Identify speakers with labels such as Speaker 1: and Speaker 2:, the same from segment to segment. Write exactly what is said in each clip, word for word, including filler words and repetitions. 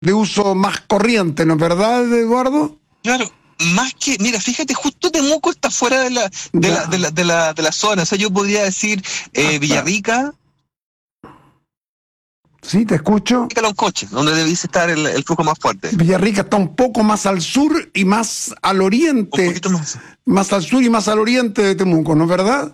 Speaker 1: de uso más corriente, ¿no es verdad, Eduardo?
Speaker 2: Claro, más que, mira, fíjate, justo Temuco está fuera de la, de la, de la, de la, de la zona, o sea, yo podría decir eh, Villarrica.
Speaker 1: Sí, te escucho.
Speaker 2: Un coche, donde debiese estar el, el flujo más fuerte.
Speaker 1: Villarrica está un poco más al sur y más al oriente.
Speaker 2: Un poquito más.
Speaker 1: Más al sur y más al oriente de Temuco, ¿no es verdad?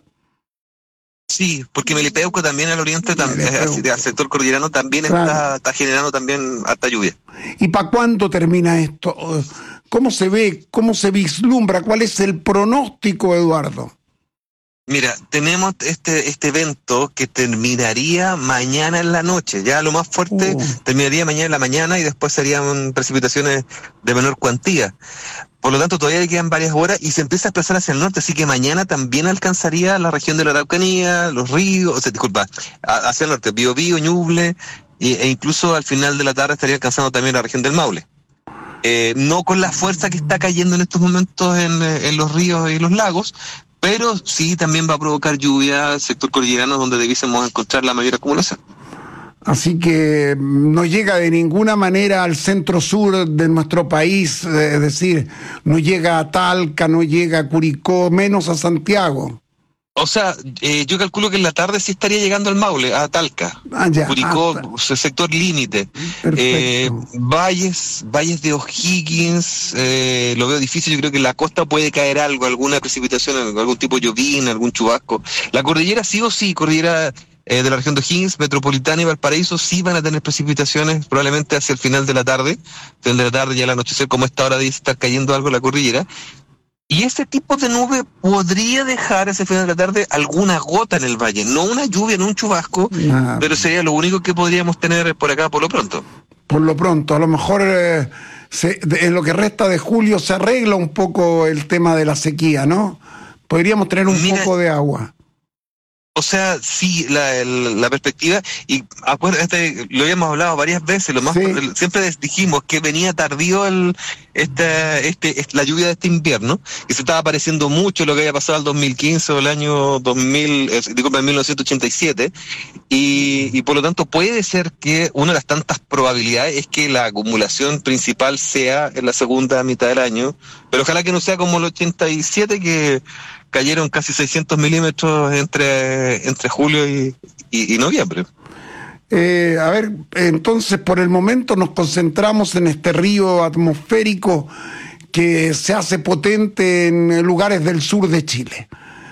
Speaker 2: Sí, porque Melipeuco también al oriente, también, al sector cordillerano también claro. está, está generando también harta lluvia.
Speaker 1: ¿Y para cuándo termina esto? ¿Cómo se ve? ¿Cómo se vislumbra? ¿Cuál es el pronóstico, Eduardo?
Speaker 2: Mira, tenemos este este evento que terminaría mañana en la noche. Ya lo más fuerte uh. terminaría mañana en la mañana y después serían precipitaciones de menor cuantía. Por lo tanto, todavía le quedan varias horas y se empieza a desplazar hacia el norte, así que mañana también alcanzaría la región de la Araucanía, los ríos, o sea, disculpa, hacia el norte, Biobío, Ñuble, e incluso al final de la tarde estaría alcanzando también la región del Maule. Eh, no con la fuerza que está cayendo en estos momentos en, en los ríos y los lagos, pero sí también va a provocar lluvia al sector cordillerano donde debiésemos encontrar la mayor acumulación.
Speaker 1: Así que no llega de ninguna manera al centro-sur de nuestro país, es decir, no llega a Talca, no llega a Curicó, menos a Santiago.
Speaker 2: O sea, eh, yo calculo que en la tarde sí estaría llegando al Maule, a Talca, ah, ya, Curicó, hasta... sector límite. Eh, valles, valles de O'Higgins, eh, lo veo difícil, yo creo que en la costa puede caer algo, alguna precipitación, algún tipo de llovizna, algún chubasco. La cordillera sí o sí, cordillera eh, de la región de O'Higgins, Metropolitana y Valparaíso sí van a tener precipitaciones probablemente hacia el final de la tarde, final de la tarde ya al anochecer, como a esta hora dice estar cayendo algo en la cordillera. Y ese tipo de nube podría dejar ese final de la tarde alguna gota en el valle, no una lluvia, no un chubasco, ah, pero sería lo único que podríamos tener por acá por lo pronto.
Speaker 1: Por lo pronto, a lo mejor eh, se, de, en lo que resta de julio se arregla un poco el tema de la sequía, ¿no? Podríamos tener un Mira, poco de agua.
Speaker 2: O sea, sí, la, la perspectiva, y acuérdate, lo habíamos hablado varias veces, lo más sí. siempre dijimos que venía tardío el, este, este, la lluvia de este invierno, que se estaba pareciendo mucho lo que había pasado el dos mil quince o el año dos mil, eh, disculpa, mil novecientos ochenta y siete, y, y por lo tanto puede ser que una de las tantas probabilidades es que la acumulación principal sea en la segunda mitad del año, pero ojalá que no sea como el ochenta y siete, que cayeron casi seiscientos milímetros entre, entre julio y, y, y noviembre.
Speaker 1: Eh, a ver, entonces por el momento nos concentramos en este río atmosférico que se hace potente en lugares del sur de Chile.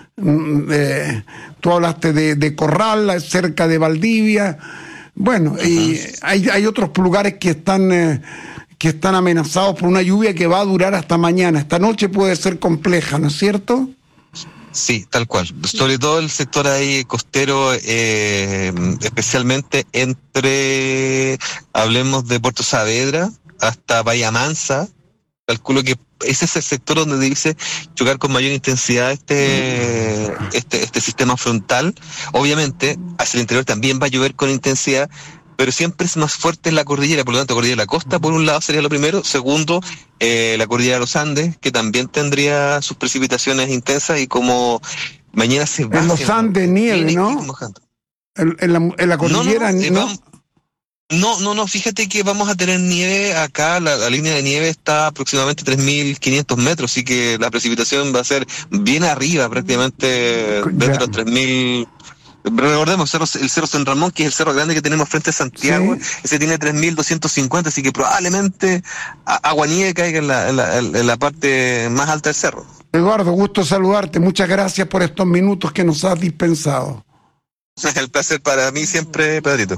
Speaker 1: Eh, tú hablaste de, de Corral, cerca de Valdivia. Bueno, uh-huh. y hay, hay otros lugares que están... Eh, que están amenazados por una lluvia que va a durar hasta mañana. Esta noche puede ser compleja, ¿no es cierto?
Speaker 2: Sí, tal cual. Sobre todo el sector ahí costero, eh, especialmente entre, hablemos de Puerto Saavedra hasta Bahía Mansa. Calculo que ese es el sector donde dice chocar con mayor intensidad este, este, este sistema frontal. Obviamente, hacia el interior también va a llover con intensidad, pero siempre es más fuerte en la cordillera, por lo tanto, cordillera de la costa, por un lado sería lo primero. Segundo, eh, la cordillera de los Andes, que también tendría sus precipitaciones intensas, y como mañana se va...
Speaker 1: En los Andes nieve, ¿no? En, en, la, en la cordillera...
Speaker 2: No, no, no, eh, no, no, no, fíjate que vamos a tener nieve acá, la, la línea de nieve está aproximadamente tres mil quinientos metros, así que la precipitación va a ser bien arriba, prácticamente de los tres mil... Recordemos, cerro, el Cerro San Ramón, que es el cerro grande que tenemos frente a Santiago, sí. Ese tiene tres mil doscientos cincuenta, así que probablemente agua-nieve caiga en la, en, la, en la parte más alta del cerro.
Speaker 1: Eduardo, gusto saludarte. Muchas gracias por estos minutos que nos has dispensado.
Speaker 2: El placer para mí siempre, Pedrito.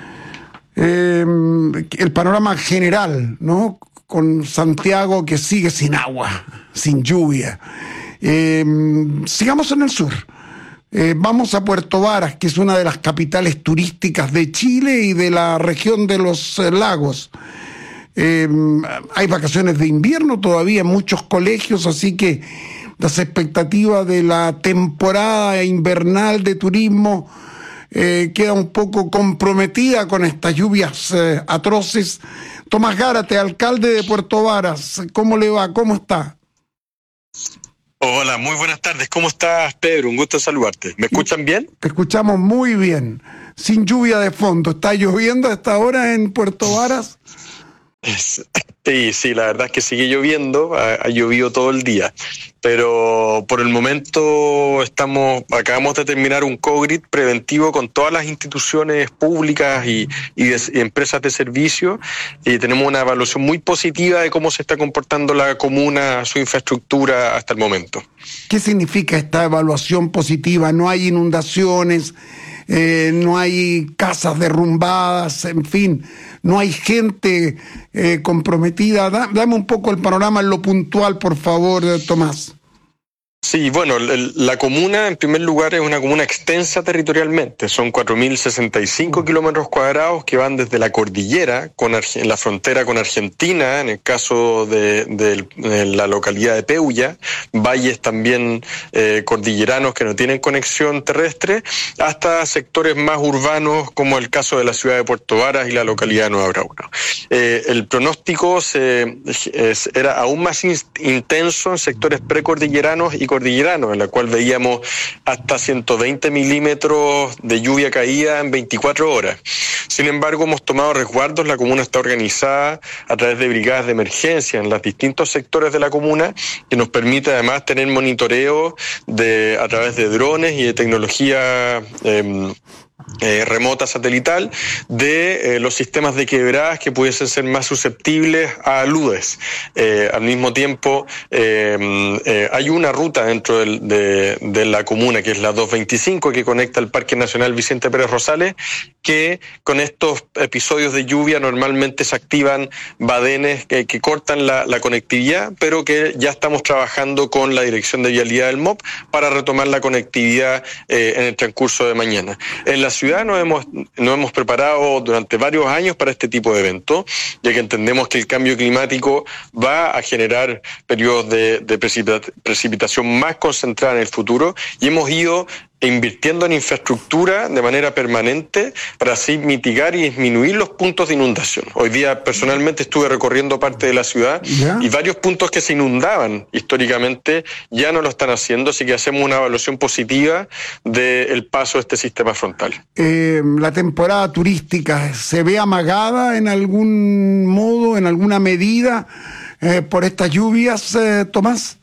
Speaker 1: Eh, el panorama general, ¿no? Con Santiago que sigue sin agua, sin lluvia. Eh, sigamos en el sur. Eh, vamos a Puerto Varas, que es una de las capitales turísticas de Chile y de la región de los eh, lagos. Eh, hay vacaciones de invierno todavía en muchos colegios, así que las expectativas de la temporada invernal de turismo eh, queda un poco comprometida con estas lluvias eh, atroces. Tomás Gárate, alcalde de Puerto Varas, ¿cómo le va? ¿Cómo está?
Speaker 3: Hola, muy buenas tardes. ¿Cómo estás, Pedro? Un gusto saludarte. ¿Me escuchan bien?
Speaker 1: Te escuchamos muy bien, sin lluvia de fondo. ¿Está lloviendo a esta hora en Puerto Varas?
Speaker 3: Sí, sí, la verdad es que sigue lloviendo, ha, ha llovido todo el día, pero por el momento estamos, acabamos de terminar un co-grid preventivo con todas las instituciones públicas y, y, de, y empresas de servicio, y tenemos una evaluación muy positiva de cómo se está comportando la comuna, su infraestructura hasta el momento.
Speaker 1: ¿Qué significa esta evaluación positiva? ¿No hay inundaciones? Eh, no hay casas derrumbadas, en fin, no hay gente eh, comprometida. Da, dame un poco el panorama en lo puntual, por favor, Tomás.
Speaker 3: Sí, bueno, la comuna en primer lugar es una comuna extensa territorialmente, son cuatro mil sesenta y cinco kilómetros cuadrados que van desde la cordillera, con en la frontera con Argentina, en el caso de, de, de la localidad de Peulla, valles también eh, cordilleranos que no tienen conexión terrestre, hasta sectores más urbanos como el caso de la ciudad de Puerto Varas y la localidad de Nueva Brauna. Eh, el pronóstico se, es, era aún más in, intenso en sectores precordilleranos y cordillerano, en la cual veíamos hasta ciento veinte milímetros de lluvia caída en veinticuatro horas. Sin embargo, hemos tomado resguardos, la comuna está organizada a través de brigadas de emergencia en los distintos sectores de la comuna, que nos permite además tener monitoreo de, a través de drones y de tecnología eh, Eh, remota satelital de eh, los sistemas de quebradas que pudiesen ser más susceptibles a aludes. Eh, al mismo tiempo, eh, eh, hay una ruta dentro del, de, de la comuna, que es la doscientos veinticinco, que conecta el Parque Nacional Vicente Pérez Rosales, que con estos episodios de lluvia normalmente se activan badenes que, que cortan la, la conectividad, pero que ya estamos trabajando con la Dirección de Vialidad del M O P para retomar la conectividad eh, en el transcurso de mañana. En la ciudad nos hemos, nos hemos preparado durante varios años para este tipo de eventos, ya que entendemos que el cambio climático va a generar periodos de, de precipita- precipitación más concentrada en el futuro, y hemos ido invirtiendo en infraestructura de manera permanente para así mitigar y disminuir los puntos de inundación. Hoy día personalmente estuve recorriendo parte de la ciudad ¿Ya? y varios puntos que se inundaban históricamente ya no lo están haciendo, así que hacemos una evaluación positiva del paso de este sistema frontal.
Speaker 1: Eh, la temporada turística se ve amagada en algún modo, en alguna medida eh, por estas lluvias, eh, Tomás.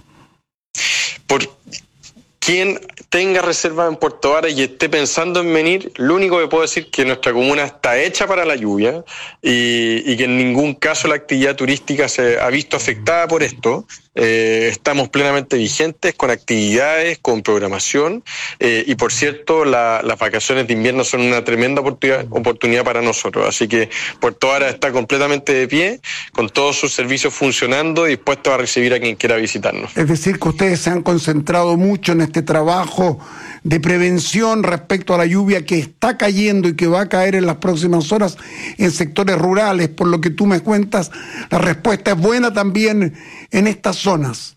Speaker 3: Por quien tenga reserva en Puerto Varas y esté pensando en venir, lo único que puedo decir es que nuestra comuna está hecha para la lluvia y, y que en ningún caso la actividad turística se ha visto afectada por esto. Eh, estamos plenamente vigentes con actividades, con programación eh, y por cierto la, las vacaciones de invierno son una tremenda oportunidad, oportunidad para nosotros, así que Puerto Varas está completamente de pie, con todos sus servicios funcionando y dispuestos a recibir a quien quiera visitarnos.
Speaker 1: Es decir, que ustedes se han concentrado mucho en este trabajo de prevención respecto a la lluvia que está cayendo y que va a caer en las próximas horas en sectores rurales. Por lo que tú me cuentas, la respuesta es buena también en estas zonas.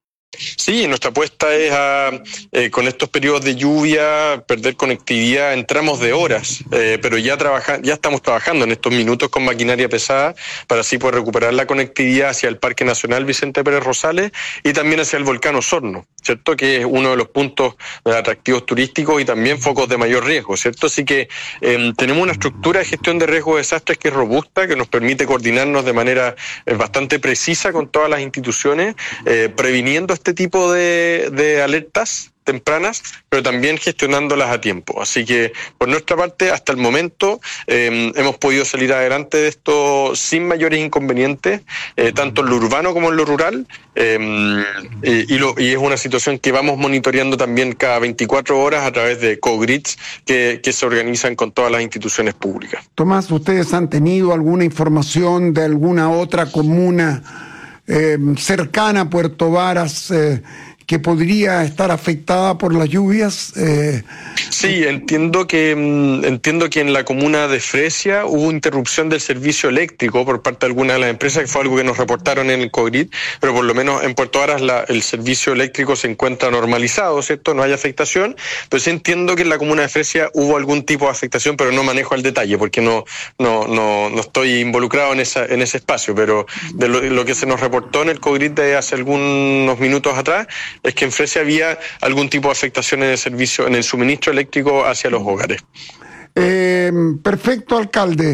Speaker 3: Sí, nuestra apuesta es a, eh, con estos periodos de lluvia, perder conectividad en tramos de horas, eh, pero ya trabaja, ya estamos trabajando en estos minutos con maquinaria pesada para así poder recuperar la conectividad hacia el Parque Nacional Vicente Pérez Rosales y también hacia el volcán Osorno, ¿cierto? Que es uno de los puntos de atractivos turísticos y también focos de mayor riesgo, ¿cierto? Así que eh, tenemos una estructura de gestión de riesgo de desastres que es robusta, que nos permite coordinarnos de manera eh, bastante precisa con todas las instituciones, eh, previniendo este tipo de, de alertas tempranas, pero también gestionándolas a tiempo. Así que, por nuestra parte, hasta el momento eh, hemos podido salir adelante de esto sin mayores inconvenientes, eh, tanto en lo urbano como en lo rural, eh, y, y, lo, y es una situación que vamos monitoreando también cada veinticuatro horas a través de co-grids que, que se organizan con todas las instituciones públicas.
Speaker 1: Tomás, ¿ustedes han tenido alguna información de alguna otra comuna eh, cercana a Puerto Varas eh, que podría estar afectada por las lluvias? Eh...
Speaker 3: Sí, entiendo que entiendo que en la comuna de Fresia hubo interrupción del servicio eléctrico por parte de algunas de las empresas, que fue algo que nos reportaron en el co-grid, pero por lo menos en Puerto Varas la, el servicio eléctrico se encuentra normalizado, ¿cierto? No hay afectación, pero sí entiendo que en la comuna de Fresia hubo algún tipo de afectación, pero no manejo el detalle porque no no no, no estoy involucrado en esa en ese espacio, pero de lo, lo que se nos reportó en el co-grid de hace algunos minutos atrás es que en Fresia había algún tipo de afectación en el servicio, en el suministro eléctrico hacia los hogares.
Speaker 1: Eh, perfecto, alcalde.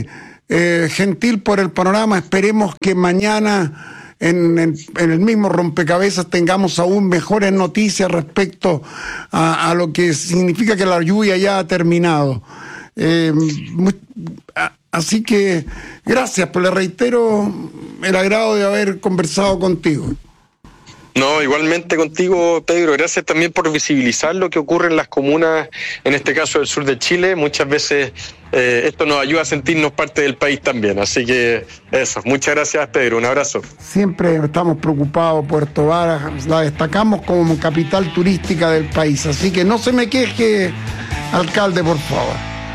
Speaker 1: eh, gentil por el panorama. Esperemos que mañana en, en, en el mismo rompecabezas tengamos aún mejores noticias respecto a, a lo que significa que la lluvia ya ha terminado. Eh, muy, a, así que gracias, pues le reitero el agrado de haber conversado contigo.
Speaker 3: No, igualmente contigo, Pedro. Gracias también por visibilizar lo que ocurre en las comunas, en este caso del sur de Chile. Muchas veces eh, esto nos ayuda a sentirnos parte del país también. Así que eso, muchas gracias, Pedro. Un abrazo.
Speaker 1: Siempre estamos preocupados, Puerto Varas, la destacamos como capital turística del país. Así que no se me queje, alcalde, por favor.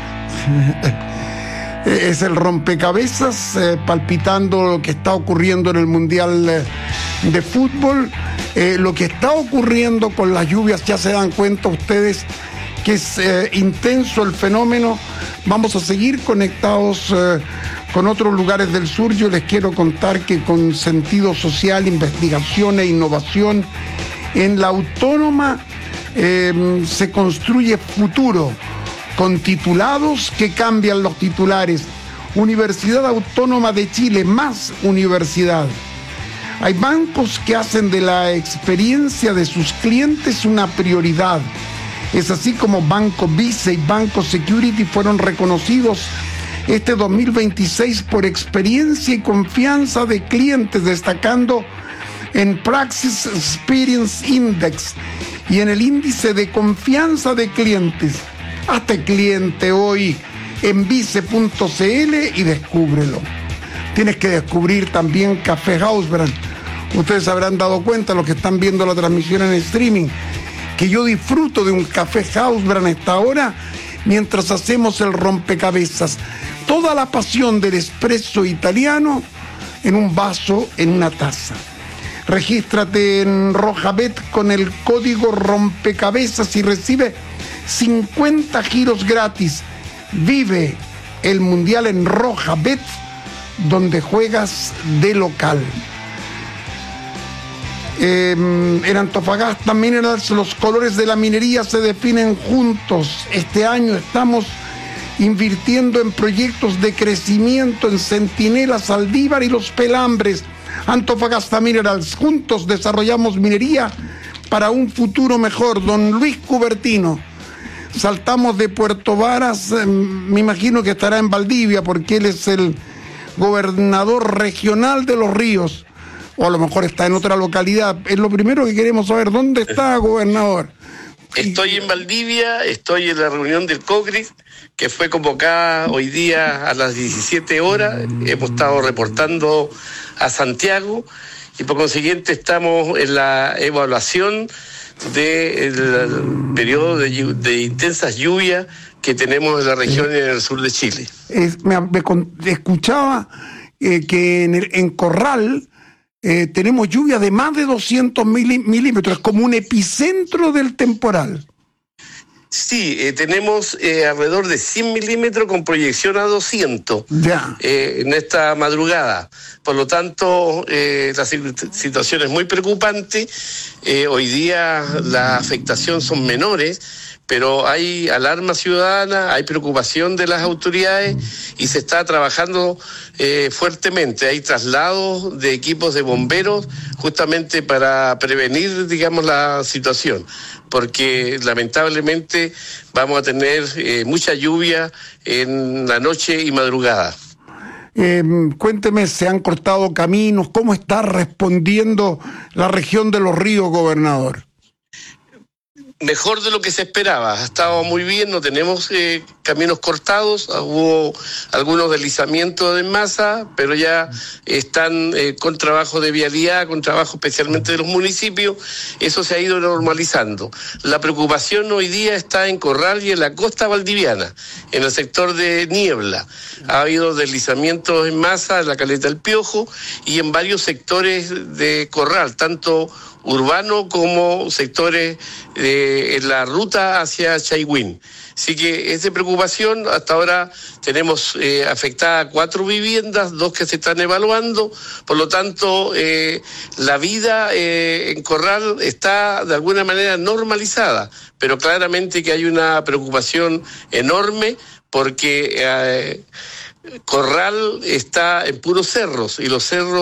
Speaker 1: Es el rompecabezas, eh, palpitando lo que está ocurriendo en el Mundial eh, de Fútbol. Eh, lo que está ocurriendo con las lluvias, ya se dan cuenta ustedes que es eh, intenso el fenómeno. Vamos a seguir conectados eh, con otros lugares del sur. Yo les quiero contar que con sentido social, investigación e innovación, en la Autónoma eh, se construye futuro, con titulados que cambian los titulares. Universidad Autónoma de Chile, más universidad. Hay bancos que hacen de la experiencia de sus clientes una prioridad. Es así como Banco Vice y Banco Security fueron reconocidos este dos mil veintiséis por experiencia y confianza de clientes, destacando en Praxis Experience Index y en el índice de confianza de clientes. Hazte cliente hoy en vice punto c l y descúbrelo. Tienes que descubrir también Café Hausbrand. Ustedes habrán dado cuenta, los que están viendo la transmisión en streaming, que yo disfruto de un Café Hausbrand a esta hora mientras hacemos el rompecabezas. Toda la pasión del espresso italiano en un vaso, en una taza. Regístrate en Rojabet con el código rompecabezas y recibe cincuenta giros gratis. Vive el Mundial en Rojabet, donde juegas de local. Eh, en Antofagasta Minerals, los colores de la minería se definen juntos. Este año estamos invirtiendo en proyectos de crecimiento en Centinela, Saldívar y Los Pelambres. Antofagasta Minerals, juntos desarrollamos minería para un futuro mejor. Don Luis Cubertino. Saltamos de Puerto Varas, eh, me imagino que estará en Valdivia, porque él es el gobernador regional de Los Ríos, o a lo mejor está en otra localidad. Es lo primero que queremos saber, ¿dónde está, gobernador?
Speaker 4: Estoy en Valdivia, estoy en la reunión del COCRIS, que fue convocada hoy día a las diecisiete horas. Hemos estado reportando a Santiago y por consiguiente estamos en la evaluación del periodo de, de intensas lluvias que tenemos en la región y en el sur de Chile.
Speaker 1: Es, me, me escuchaba eh, que en, el, en Corral eh, tenemos lluvia de más de doscientos milímetros, es como un epicentro del temporal.
Speaker 4: Sí, eh, tenemos eh, alrededor de cien milímetros con proyección a doscientos
Speaker 1: ya.
Speaker 4: Eh, en esta madrugada. Por lo tanto, eh, la situación es muy preocupante. Eh, hoy día la afectación son menores, pero hay alarma ciudadana, hay preocupación de las autoridades y se está trabajando eh, fuertemente. Hay traslados de equipos de bomberos justamente para prevenir, digamos, la situación, porque lamentablemente vamos a tener eh, mucha lluvia en la noche y madrugada.
Speaker 1: Eh, cuénteme, ¿se han cortado caminos? ¿Cómo está respondiendo la región de Los Ríos, gobernador?
Speaker 4: Mejor de lo que se esperaba, ha estado muy bien, no tenemos eh, caminos cortados, hubo algunos deslizamientos en masa, pero ya están eh, con trabajo de vialidad, con trabajo especialmente de los municipios, eso se ha ido normalizando. La preocupación hoy día está en Corral y en la costa valdiviana, en el sector de Niebla. Ha habido deslizamientos en masa en la Caleta del Piojo y en varios sectores de Corral, tanto urbano como sectores eh, en la ruta hacia Chaihuín. Así que es de preocupación. Hasta ahora tenemos eh, afectadas cuatro viviendas, dos que se están evaluando. Por lo tanto, eh, la vida eh, en Corral está de alguna manera normalizada, pero claramente que hay una preocupación enorme porque eh, Corral está en puros cerros y los cerros